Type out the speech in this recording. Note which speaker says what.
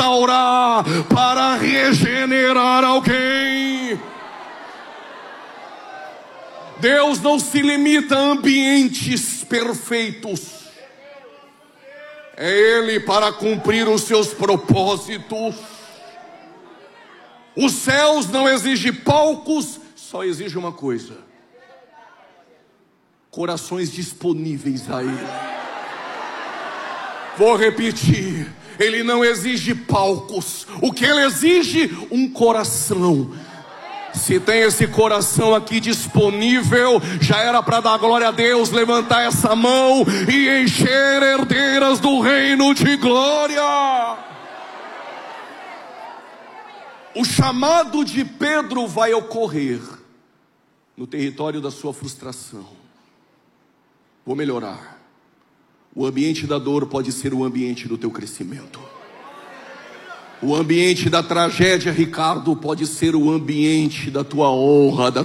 Speaker 1: restaurar, para regenerar alguém. Deus não se limita a ambientes perfeitos. É Ele para cumprir os seus propósitos. Os céus não exigem palcos, só exige uma coisa: corações disponíveis a Ele. Vou repetir: Ele não exige palcos, o que Ele exige? Um coração. Se tem esse coração aqui disponível, já era para dar glória a Deus, levantar essa mão e encher herdeiras do reino de glória. O chamado de Pedro vai ocorrer no território da sua frustração. Vou melhorar. O ambiente da dor pode ser o ambiente do teu crescimento. O ambiente da tragédia, Ricardo, pode ser o ambiente da tua honra, da